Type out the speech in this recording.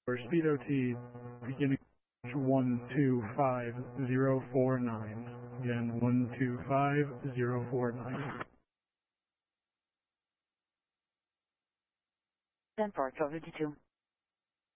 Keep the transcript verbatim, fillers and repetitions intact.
For speed O T, beginning one two five zero four nine. Again, one two five zero four nine. ten four, twelve fifty-two.